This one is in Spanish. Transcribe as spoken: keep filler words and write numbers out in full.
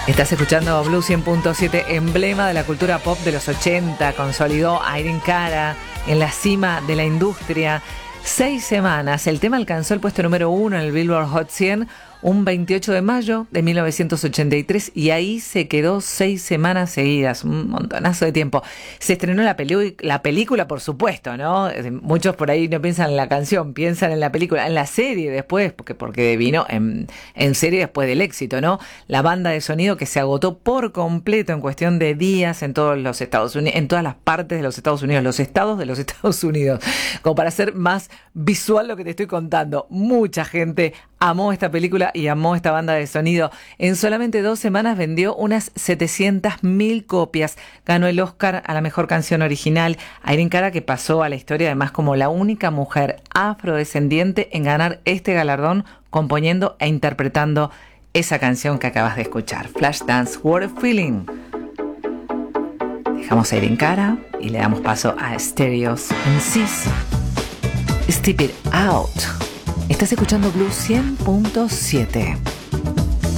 Estás escuchando Blue cien punto siete, emblema de la cultura pop de los ochenta. Consolidó a Irene Cara en la cima de la industria. Seis semanas. El tema alcanzó el puesto número uno en el Billboard Hot cien un veintiocho de mayo de mil novecientos ochenta y tres y ahí se quedó seis semanas seguidas, un montonazo de tiempo. Se estrenó la, peli- la película, por supuesto, ¿no? Muchos por ahí no piensan en la canción, piensan en la película, en la serie después, porque, porque vino en, en serie después del éxito, ¿no? La banda de sonido que se agotó por completo en cuestión de días en todos los Estados Unidos, en todas las partes de los Estados Unidos, los estados de los Estados Unidos. Como para hacer más visual lo que te estoy contando, mucha gente amó esta película y amó esta banda de sonido. En solamente dos semanas vendió unas setecientas mil copias. Ganó el Oscar a la mejor canción original. Irene Cara, que pasó a la historia además como la única mujer afrodescendiente en ganar este galardón, componiendo e interpretando esa canción que acabas de escuchar, Flashdance, What a Feeling. Dejamos a Irene Cara y le damos paso a Stereos M Cs. Step It Out. Estás escuchando Blue cien punto siete.